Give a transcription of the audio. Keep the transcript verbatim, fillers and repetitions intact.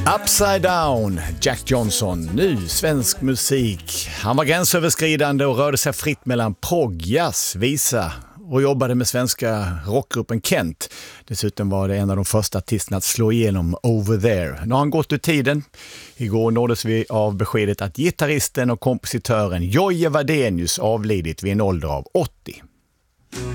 Upside Down, Jack Johnson, nu svensk musik. Han var gränsöverskridande och rörde sig fritt mellan progg, jazz, visa och jobbade med svenska rockgruppen Kent. Dessutom var det en av de första artisterna att slå igenom Over There. Nu har han gått ur tiden. Igår nåddes vi av beskedet att gitarristen och kompositören Jojje Wadenius avlidit vid en ålder av åttio.